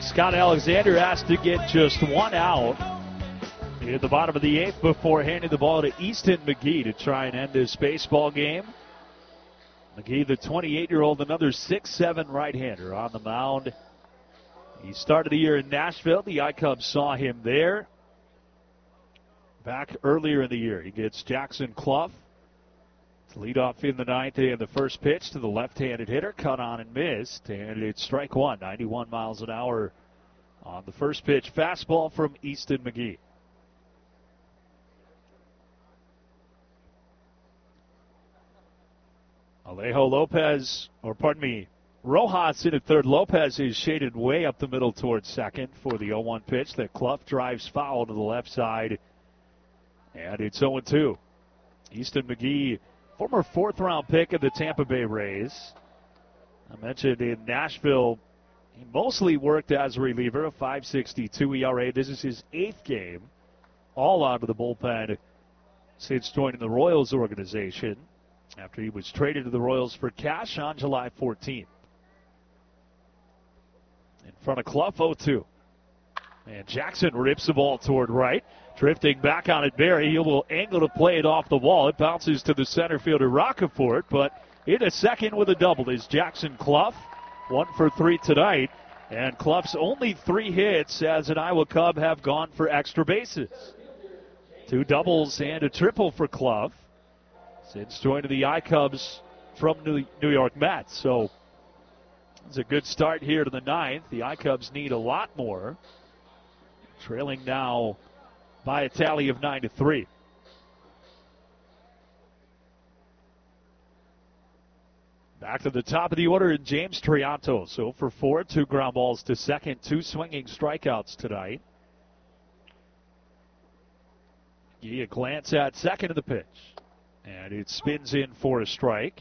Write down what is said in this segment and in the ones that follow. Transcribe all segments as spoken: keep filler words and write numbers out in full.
Scott Alexander asked to get just one out in the bottom of the eighth before handing the ball to Easton McGee to try and end this baseball game. McGee, the twenty-eight-year-old, another six seven right-hander on the mound. He started the year in Nashville. The I-Cubs saw him there back earlier in the year. He gets Jackson Clough to lead off in the ninth, and the first pitch to the left-handed hitter, cut on and missed, and it's strike one, ninety-one miles an hour on the first pitch. Fastball from Easton McGee. Alejo Lopez, or pardon me, Rojas in at third. Lopez is shaded way up the middle towards second for the oh one pitch that Clough drives foul to the left side, and it's oh two. Easton McGee, former fourth-round pick of the Tampa Bay Rays. I mentioned in Nashville, he mostly worked as a reliever, a five sixty-two E R A. This is his eighth game, all out of the bullpen since joining the Royals organization after he was traded to the Royals for cash on July fourteenth. In front of Clough, oh two. And Jackson rips the ball toward right. Drifting back on it, Barry. He will angle to play it off the wall. It bounces to the center fielder, Roccaforte, but in a second with a double is Jackson Clough. One for three tonight. And Clough's only three hits as an Iowa Cub have gone for extra bases. Two doubles and a triple for Clough since joining the I-Cubs from New York Mets. So it's a good start here to the ninth. The I-Cubs need a lot more. Trailing now by a tally of nine to three. Back to the top of the order in James Triantos. So for four, two ground balls to second, two swinging strikeouts tonight. He a glance at second of the pitch. And it spins in for a strike.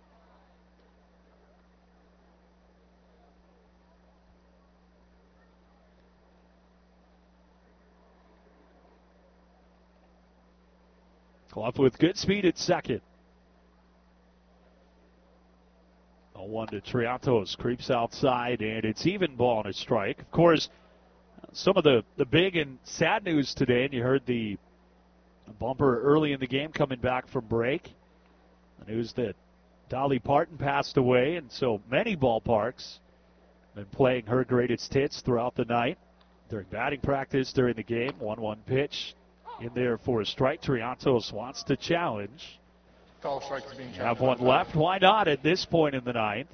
Clough with good speed at second. oh one to Triantos, creeps outside, and it's even ball and a strike. Of course, some of the, the big and sad news today, and you heard the bumper early in the game coming back from break. The news that Dolly Parton passed away, and so many ballparks have been playing her greatest hits throughout the night. During batting practice, during the game, one one pitch in there for a strike. Triantos wants to challenge. Call strike is being challenged. Have one left. Why not at this point in the ninth?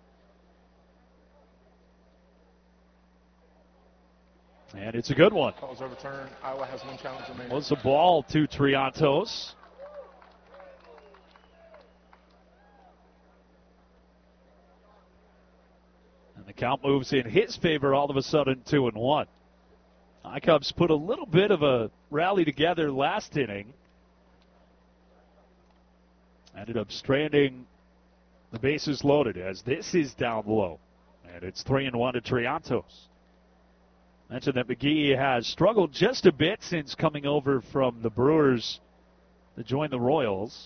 And it's a good one. Calls overturned. Iowa has one challenge remaining. Was a ball to Triantos. And the count moves in his favor all of a sudden, two and one. I-Cubs put a little bit of a rally together last inning. Ended up stranding the bases loaded as this is down low. And it's three and one to Triantos. Mentioned that McGee has struggled just a bit since coming over from the Brewers to join the Royals.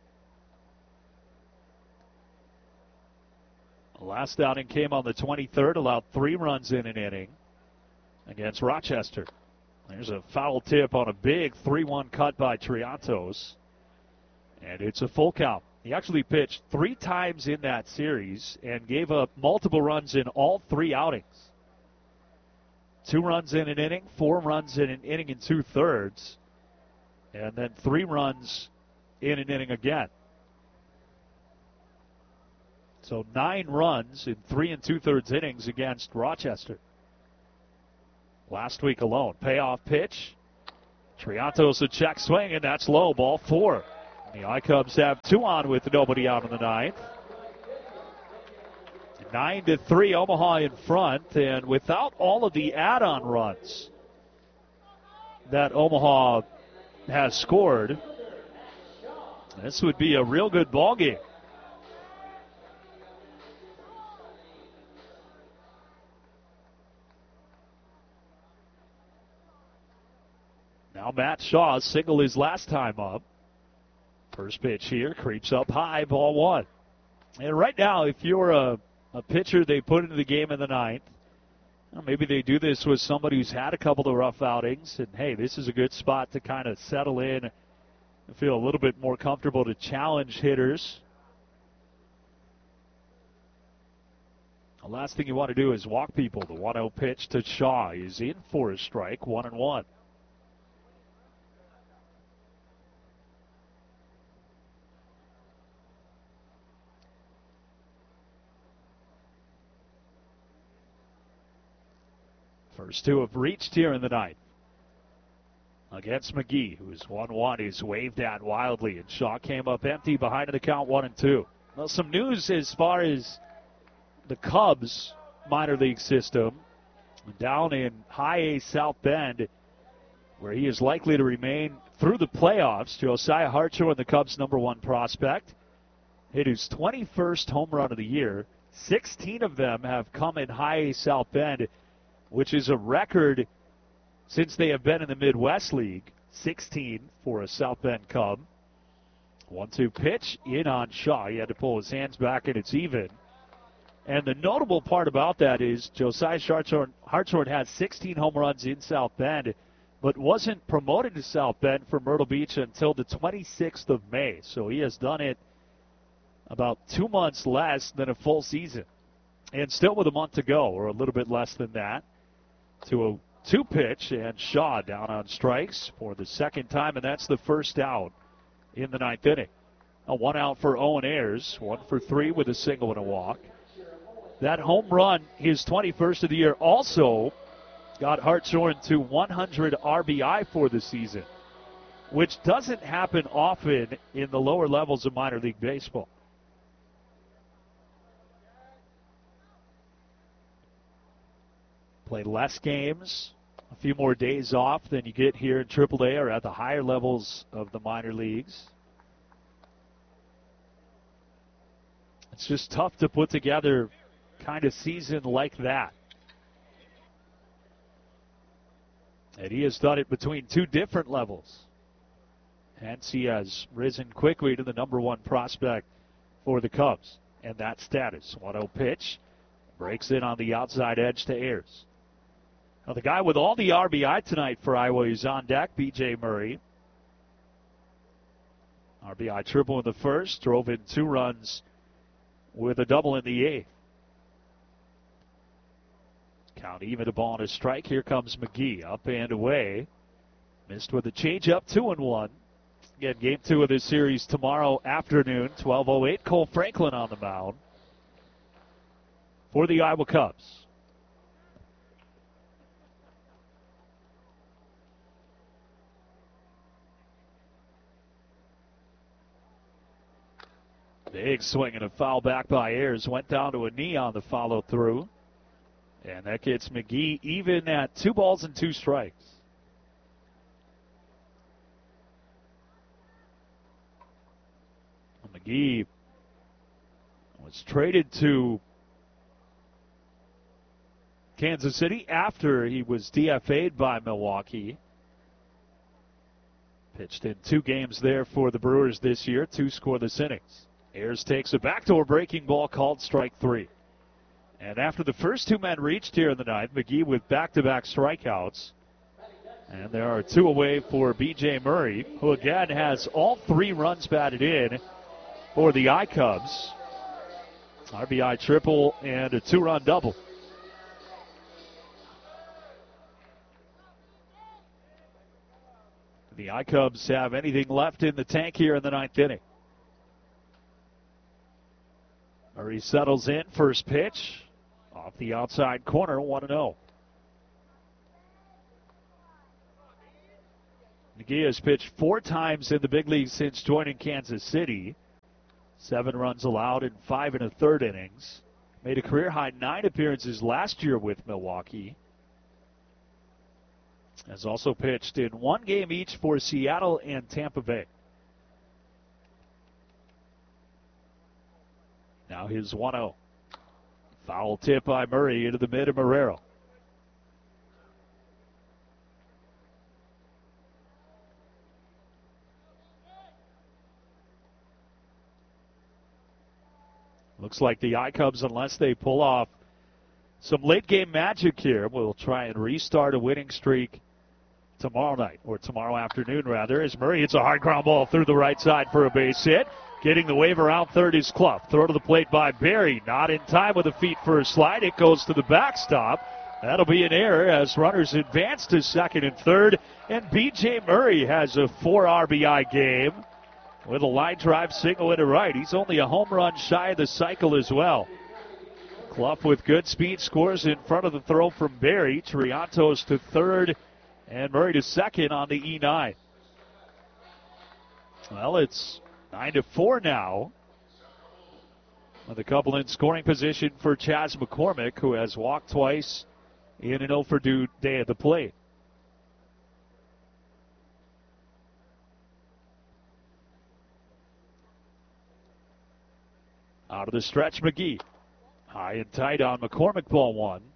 The last outing came on the twenty-third, allowed three runs in an inning against Rochester. There's a foul tip on a big three one cut by Triantos. And it's a full count. He actually pitched three times in that series and gave up multiple runs in all three outings. Two runs in an inning, four runs in an inning and two-thirds, and then three runs in an inning again. So nine runs in three and two-thirds innings against Rochester last week alone. Payoff pitch. Triantos a check swing, and that's low, ball four. The I-Cubs have two on with nobody out in the ninth. Nine to three, Omaha in front, and without all of the add-on runs that Omaha has scored, this would be a real good ball game. Now Matt Shaw singled his last time up. First pitch here, creeps up high, ball one. And right now, if you're a, a pitcher they put into the game in the ninth, Well, maybe they do this with somebody who's had a couple of rough outings, and hey, this is a good spot to kind of settle in and feel a little bit more comfortable to challenge hitters. The last thing you want to do is walk people. The one oh pitch to Shaw is in for a strike, one and one. First two have reached here in the ninth. Against McGee, who's one one, is waved at wildly, and Shaw came up empty behind the count, one and two. Well, some news as far as the Cubs minor league system down in High A South Bend, where he is likely to remain through the playoffs. Josiah Hartshorn, the Cubs' number one prospect, hit his twenty-first home run of the year. sixteen of them have come in High A South Bend, which is a record since they have been in the Midwest League. sixteen for a South Bend Cub. one two pitch in on Shaw. He had to pull his hands back, and it's even. And the notable part about that is Josiah Hartshorn, Hartshorn had sixteen home runs in South Bend, but wasn't promoted to South Bend from Myrtle Beach until the twenty-sixth of May. So he has done it about two months less than a full season. And still with a month to go, or a little bit less than that, to a two pitch, and Shaw down on strikes for the second time, and that's the first out in the ninth inning. A one out for Owen Ayers, one for three with a single and a walk. That home run, his twenty-first of the year, also got Hartshorn to one hundred R B I for the season, which doesn't happen often in the lower levels of minor league baseball. Play less games, a few more days off than you get here in triple A or at the higher levels of the minor leagues. It's just tough to put together kind of season like that. And he has done it between two different levels. Hence, he has risen quickly to the number one prospect for the Cubs. And that status. one oh pitch. Breaks in on the outside edge to Ayers. Now, the guy with all the R B I tonight for Iowa is on deck, B J Murray. R B I triple in the first. Drove in two runs with a double in the eighth. Count even, a ball and a strike. Here comes McGee, up and away. Missed with a changeup, two and one. Again, game two of this series tomorrow afternoon, twelve oh eight. Cole Franklin on the mound for the Iowa Cubs. Big swing and a foul back by Ayers. Went down to a knee on the follow through. And that gets McGee even at two balls and two strikes. McGee was traded to Kansas City after he was D F A'd by Milwaukee. Pitched in two games there for the Brewers this year, two scoreless innings. Ayers takes a backdoor breaking ball called strike three. And after the first two men reached here in the ninth, McGee with back-to-back strikeouts. And there are two away for B J Murray, who again has all three runs batted in for the I-Cubs. R B I triple and a two-run double. The I-Cubs have anything left in the tank here in the ninth inning. Murray settles in, first pitch. Off the outside corner, one and oh. McGee has pitched four times in the big leagues since joining Kansas City. Seven runs allowed in five and a third innings. Made a career-high nine appearances last year with Milwaukee. Has also pitched in one game each for Seattle and Tampa Bay. Now his one oh. Foul tip by Murray into the mid of Marrero. Looks like the I-Cubs, unless they pull off some late game magic here. We'll try and restart a winning streak tomorrow night, or tomorrow afternoon rather, as Murray hits a hard ground ball through the right side for a base hit. Getting the wave around third is Clough. Throw to the plate by Barry. Not in time with the feet for a slide. It goes to the backstop. That'll be an error as runners advance to second and third. And B J Murray has a four R B I game with a line drive single into right. He's only a home run shy of the cycle as well. Clough with good speed scores in front of the throw from Barry. Triantos to third and Murray to second on the E nine. Well, it's nine to four now, with a couple in scoring position for Chas McCormick, who has walked twice in an oh for two day at the plate. Out of the stretch, McGee. High and tight on McCormick, ball one.